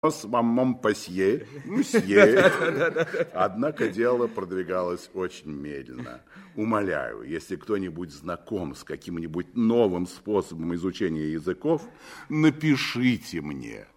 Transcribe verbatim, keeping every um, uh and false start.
вам Монпасье, мсье. Однако дело продвигалось очень медленно. Умоляю, если кто-нибудь знаком с каким-нибудь новым способом изучения языков, напишите мне.